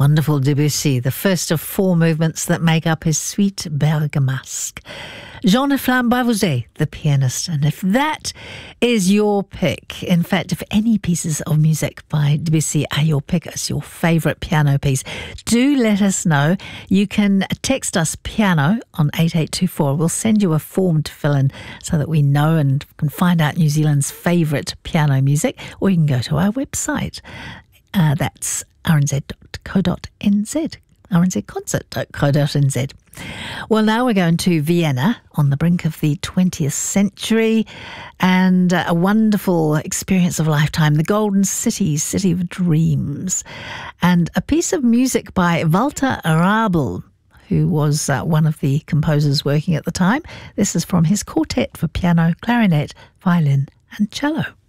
Wonderful Debussy, the first of four movements that make up his Suite Bergamasque. Jean-Eflain Bavouzet, the pianist. And if that is your pick, in fact, if any pieces of music by Debussy are your pick as your favourite piano piece, do let us know. You can text us piano on 8824. We'll send you a form to fill in so that we know and can find out New Zealand's favourite piano music, or you can go to our website. That's rnz.co.nz, rnzconcert.co.nz. Well, now we're going to Vienna on the brink of the 20th century, and a wonderful experience of a lifetime, the Golden City, City of Dreams, and a piece of music by Walter Arabel, who was one of the composers working at the time. This is from his quartet for piano, clarinet, violin and cello.